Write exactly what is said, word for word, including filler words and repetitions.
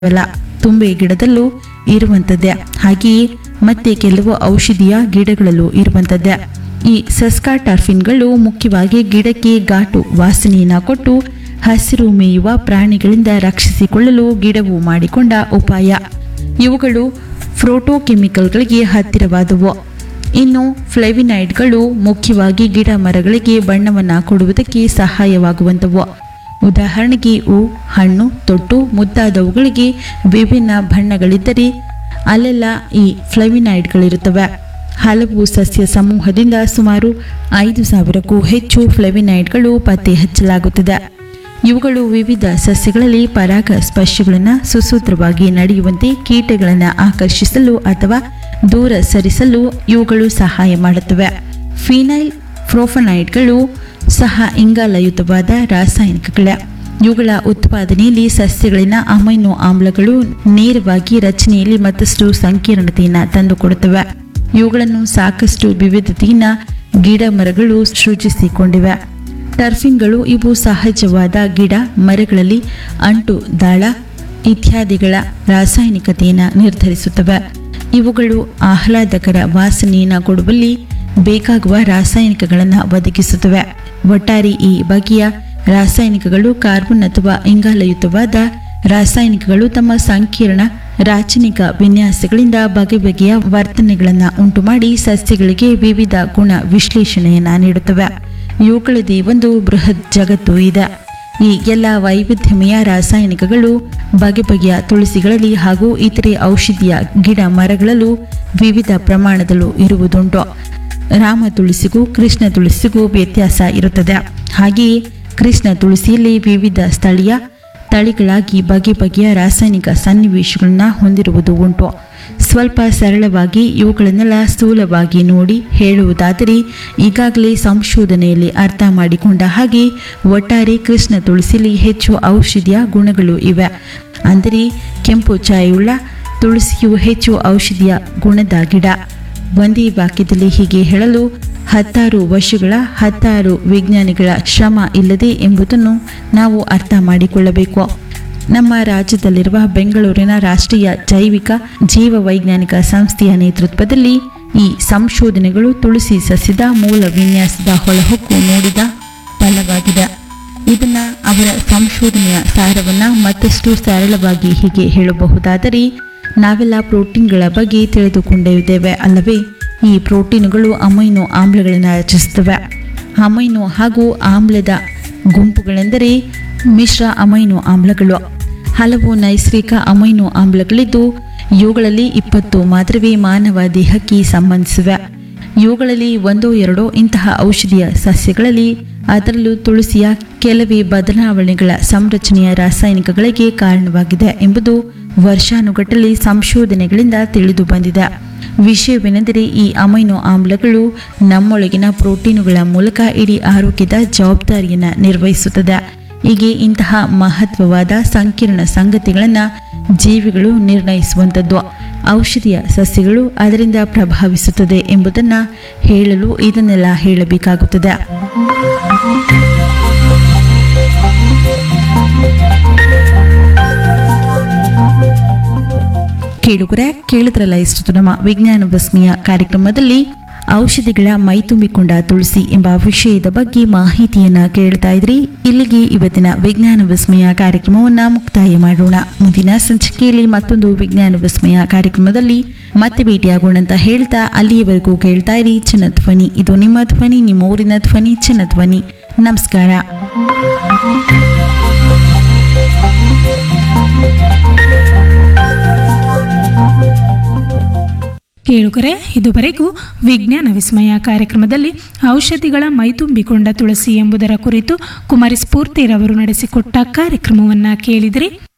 ಅಲ್ಲ, ತುಂಬೆ ಗಿಡದಲ್ಲೂ ಇರುವಂಥದ್ದೇ. ಹಾಗೆಯೇ ಮತ್ತೆ ಕೆಲವು ಔಷಧೀಯ ಗಿಡಗಳಲ್ಲೂ ಇರುವಂಥದ್ದೇ. ಈ ಸಸ್ಕಾಟಾರ್ಫಿನ್ಗಳು ಮುಖ್ಯವಾಗಿ ಗಿಡಕ್ಕೆ ಘಾಟು ವಾಸನೆಯನ್ನು ಕೊಟ್ಟು ಹಸಿರು ಮೇಯುವ ಪ್ರಾಣಿಗಳಿಂದ ರಕ್ಷಿಸಿಕೊಳ್ಳಲು ಗಿಡವು ಮಾಡಿಕೊಂಡ ಉಪಾಯ. ಇವುಗಳು ಪ್ರೋಟೋಕೆಮಿಕಲ್ಗಳಿಗೆ ಹತ್ತಿರವಾದವು. ಇನ್ನು ಫ್ಲೇವಿನೈಡ್ಗಳು ಮುಖ್ಯವಾಗಿ ಗಿಡ ಮರಗಳಿಗೆ ಬಣ್ಣವನ್ನು ಕೊಡುವುದಕ್ಕೆ ಸಹಾಯವಾಗುವಂಥವು. ಉದಾಹರಣೆಗೆ ಹೂ, ಹಣ್ಣು, ತೊಟ್ಟು ಮುಂತಾದವುಗಳಿಗೆ ವಿಭಿನ್ನ ಬಣ್ಣಗಳಿದ್ದರೆ ಅಲ್ಲೆಲ್ಲ ಈ ಫ್ಲೇವಿನೈಡ್ಗಳಿರುತ್ತವೆ. ಹಲವು ಸಸ್ಯ ಸಮೂಹದಿಂದ ಸುಮಾರು ಐದು ಸಾವಿರಕ್ಕೂ ಹೆಚ್ಚು ಫ್ಲೇವಿನೈಡ್ಗಳು ಪತ್ತೆ ಹಚ್ಚಲಾಗುತ್ತದೆ. ಇವುಗಳು ವಿವಿಧ ಸಸ್ಯಗಳಲ್ಲಿ ಪರಾಗ ಸ್ಪರ್ಶಗಳನ್ನು ಸುಸೂತ್ರವಾಗಿ ನಡೆಯುವಂತೆ ಕೀಟಗಳನ್ನು ಆಕರ್ಷಿಸಲು ಅಥವಾ ದೂರ ಸರಿಸಲು ಇವುಗಳು ಸಹಾಯ ಮಾಡುತ್ತವೆ. ಫಿನೈಲ್ ಪ್ರೋಫನೈಡ್ಗಳು ಸಹ ಇಂಗಾಲಯುತವಾದ ರಾಸಾಯನಿಕಗಳೇ. ಇವುಗಳ ಉತ್ಪಾದನೆಯಲ್ಲಿ ಸಸ್ಯಗಳಿನ ಅಮೈನೋ ಆಮ್ಲಗಳು ನೇರವಾಗಿ ರಚನೆಯಲ್ಲಿ ಮತ್ತಷ್ಟು ಸಂಕೀರ್ಣತೆಯನ್ನು ತಂದುಕೊಡುತ್ತವೆ. ಇವುಗಳನ್ನು ಸಾಕಷ್ಟು ವಿವಿಧತೆಯಿಂದ ಗಿಡ ಮರಗಳು ಸೃಜಿಸಿಕೊಂಡಿವೆ. ಟರ್ಫಿನ್ಗಳು ಇವು ಸಹಜವಾದ ಗಿಡ ಮರಗಳಲ್ಲಿ ಅಂಟು ದಾಳ ಇತ್ಯಾದಿಗಳ ರಾಸಾಯನಿಕತೆಯನ್ನು ನಿರ್ಧರಿಸುತ್ತವೆ. ಇವುಗಳು ಆಹ್ಲಾದಕರ ವಾಸನೆಯನ್ನು ಕೊಡುವಲ್ಲಿ ಬೇಕಾಗುವ ರಾಸಾಯನಿಕಗಳನ್ನು ಒದಗಿಸುತ್ತವೆ. ಒಟ್ಟಾರೆ ಈ ಬಗೆಯ ರಾಸಾಯನಿಕಗಳು ಕಾರ್ಬನ್ ಅಥವಾ ಇಂಗಾಲಯುತವಾದ ರಾಸಾಯನಿಕಗಳು ತಮ್ಮ ಸಂಕೀರ್ಣ ರಾಚನಿಕ ವಿನ್ಯಾಸಗಳಿಂದ ಬಗೆ ಬಗೆಯ ವರ್ತನೆಗಳನ್ನು ಉಂಟುಮಾಡಿ ಸಸ್ಯಗಳಿಗೆ ವಿವಿಧ ಗುಣ ವಿಶ್ಲೇಷಣೆಯನ್ನು ನೀಡುತ್ತವೆ. ಇವುಗಳದೇ ಒಂದು ಬೃಹತ್ ಜಗತ್ತು ಇದೆ. ಈ ಎಲ್ಲ ವೈವಿಧ್ಯಮಯ ರಾಸಾಯನಿಕಗಳು ಬಗೆ ಬಗೆಯ ತುಳಸಿಗಳಲ್ಲಿ ಹಾಗೂ ಇತರೆ ಔಷಧೀಯ ಗಿಡ ಮರಗಳಲ್ಲೂ ವಿವಿಧ ಪ್ರಮಾಣದಲ್ಲೂ ಇರುವುದುಂಟು. ರಾಮ ತುಳಸಿಗೂ ಕೃಷ್ಣ ತುಳಸಿಗೂ ವ್ಯತ್ಯಾಸ ಇರುತ್ತದೆ. ಹಾಗೆಯೇ ಕೃಷ್ಣ ತುಳಸಿಯಲ್ಲಿ ವಿವಿಧ ಸ್ಥಳೀಯ ತಳಿಗಳಾಗಿ ಬಗೆ ಬಗೆಯ ರಾಸಾಯನಿಕ ಸನ್ನಿವೇಶಗಳನ್ನ ಹೊಂದಿರುವುದು ಉಂಟು. ಸ್ವಲ್ಪ ಸರಳವಾಗಿ ಇವುಗಳನ್ನೆಲ್ಲ ಸ್ಥೂಲವಾಗಿ ನೋಡಿ ಹೇಳುವುದಾದರೆ ಈಗಾಗಲೇ ಸಂಶೋಧನೆಯಲ್ಲಿ ಅರ್ಥ ಮಾಡಿಕೊಂಡ ಹಾಗೆ ಒಟ್ಟಾರೆ ಕೃಷ್ಣ ತುಳಸಿಯಲ್ಲಿ ಹೆಚ್ಚು ಔಷಧೀಯ ಗುಣಗಳು ಇವೆ. ಅಂದರೆ ಕೆಂಪು ಛಾಯೆಯುಳ್ಳ ತುಳಸಿಯು ಹೆಚ್ಚು ಔಷಧೀಯ ಗುಣದ ಗಿಡ. ಒಂದೇ ವಾಕ್ಯದಲ್ಲಿ ಹೀಗೆ ಹೇಳಲು ಹತ್ತಾರು ವರ್ಷಗಳ ಹತ್ತಾರು ವಿಜ್ಞಾನಿಗಳ ಶ್ರಮ ಇಲ್ಲದೆ ಎಂಬುದನ್ನು ನಾವು ಅರ್ಥ ಮಾಡಿಕೊಳ್ಳಬೇಕು. ನಮ್ಮ ರಾಜ್ಯದಲ್ಲಿರುವ ಬೆಂಗಳೂರಿನ ರಾಷ್ಟ್ರೀಯ ಜೈವಿಕ ಜೀವವೈಜ್ಞಾನಿಕ ಸಂಸ್ಥೆಯ ನೇತೃತ್ವದಲ್ಲಿ ಈ ಸಂಶೋಧನೆಗಳು ತುಳಸಿ ಸಸ್ಯದ ಮೂಲ ವಿನ್ಯಾಸದ ಹೊಳಹೊಕ್ಕು ನೋಡಿದ ಫಲವಾಗಿದೆ. ಇದನ್ನ ಅವರ ಸಂಶೋಧನೆಯ ಸಾರವನ್ನು ಮತ್ತಷ್ಟು ಸರಳವಾಗಿ ಹೀಗೆ ಹೇಳಬಹುದಾದರೆ, ನಾವೆಲ್ಲ ಪ್ರೋಟೀನ್ಗಳ ಬಗ್ಗೆ ತಿಳಿದುಕೊಂಡಿದ್ದೇವೆ ಅಲ್ಲವೇ? ಈ ಪ್ರೋಟೀನುಗಳು ಅಮೈನೋ ಆಮ್ಲಗಳನ್ನು ರಚಿಸುತ್ತವೆ. ಅಮೈನೋ ಹಾಗೂ ಆಮ್ಲದ ಗುಂಪುಗಳೆಂದರೆ ಮಿಶ್ರ ಅಮೈನೋ ಆಮ್ಲಗಳು. ಹಲವು ನೈಸರ್ಗಿಕ ಅಮೈನೋ ಆಮ್ಲಗಳಿದ್ದು ಇವುಗಳಲ್ಲಿ ಇಪ್ಪತ್ತು ಮಾತ್ರವೇ ಮಾನವ ದೇಹಕ್ಕೆ ಸಂಬಂಧಿಸಿವೆ. ಇವುಗಳಲ್ಲಿ ಒಂದೋ ಎರಡೋ ಇಂತಹ ಔಷಧೀಯ ಸಸ್ಯಗಳಲ್ಲಿ, ಅದರಲ್ಲೂ ತುಳಸಿಯ ಕೆಲವೇ ಬದಲಾವಣೆಗಳ ಸಂರಚನೆಯ ರಾಸಾಯನಿಕಗಳಿಗೆ ಕಾರಣವಾಗಿದೆ ಎಂಬುದು ವರ್ಷಾನುಗಟ್ಟಲೆ ಸಂಶೋಧನೆಗಳಿಂದ ತಿಳಿದು ಬಂದಿದೆ. ವಿಷಯವೇನೆಂದರೆ ಈ ಅಮೈನೋ ಆಮ್ಲಗಳು ನಮ್ಮೊಳಗಿನ ಪ್ರೋಟೀನುಗಳ ಮೂಲಕ ಇಡೀ ಆರೋಗ್ಯದ ಜವಾಬ್ದಾರಿಯನ್ನು ನಿರ್ವಹಿಸುತ್ತದೆ. ಹೀಗೆ ಇಂತಹ ಮಹತ್ವವಾದ ಸಂಕೀರ್ಣ ಸಂಗತಿಗಳನ್ನು ಜೀವಿಗಳು ನಿರ್ಣಯಿಸುವಂಥದ್ದು. ಔಷಧೀಯ ಸಸ್ಯಗಳು ಅದರಿಂದ ಪ್ರಭಾವಿಸುತ್ತದೆ ಎಂಬುದನ್ನು ಹೇಳಲು ಇದನ್ನೆಲ್ಲ ಹೇಳಬೇಕಾಗುತ್ತದೆ. ಕೇಳುಗರೆ, ಕೇಳಿದ್ರಲ್ಲ ಇಷ್ಟು ನಮ್ಮ ವಿಜ್ಞಾನ ವಿಸ್ಮಯ ಕಾರ್ಯಕ್ರಮದಲ್ಲಿ ಔಷಧಿಗಳ ಮೈತುಂಬಿಕೊಂಡ ತುಳಸಿ ಎಂಬ ವಿಷಯದ ಬಗ್ಗೆ ಮಾಹಿತಿಯನ್ನ ಕೇಳ್ತಾ ಇದ್ರಿ. ಇಲ್ಲಿಗೆ ಇವತ್ತಿನ ವಿಜ್ಞಾನ ವಿಸ್ಮಯ ಕಾರ್ಯಕ್ರಮವನ್ನ ಮುಕ್ತಾಯ ಮಾಡೋಣ. ಮುಂದಿನ ಸಂಚಿಕೆಯಲ್ಲಿ ಮತ್ತೊಂದು ವಿಜ್ಞಾನ ವಿಸ್ಮಯ ಕಾರ್ಯಕ್ರಮದಲ್ಲಿ ಮತ್ತೆ ಭೇಟಿಯಾಗೋಣ ಅಂತ ಹೇಳ್ತಾ ಅಲ್ಲಿಯವರೆಗೂ ಕೇಳ್ತಾ ಇರಿ ಚಿನ್ನಧ್ವನಿ. ಇದು ನಿಮ್ಮ ಧ್ವನಿ, ನಿಮ್ಮ ಊರಿನ ಧ್ವನಿ, ಚಿನ್ನಧ್ವನಿ. ನಮಸ್ಕಾರ. ಕೇಳುಗರೆ, ಇದುವರೆಗೂ ವಿಜ್ಞಾನ ವಿಸ್ಮಯ ಕಾರ್ಯಕ್ರಮದಲ್ಲಿ ಔಷಧಿಗಳ ಮೈತುಂಬಿಕೊಂಡ ತುಳಸಿ ಎಂಬುದರ ಕುರಿತು ಕುಮಾರಿ ಸ್ಫೂರ್ತಿರವರು ನಡೆಸಿಕೊಟ್ಟ ಕಾರ್ಯಕ್ರಮವನ್ನು ಕೇಳಿದಿರಿ.